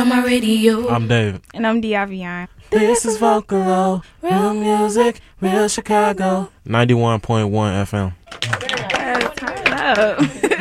on my radio. I'm David. And I'm Diavion. This is Vocalo, real music, real Chicago. 91.1 FM. Turn up.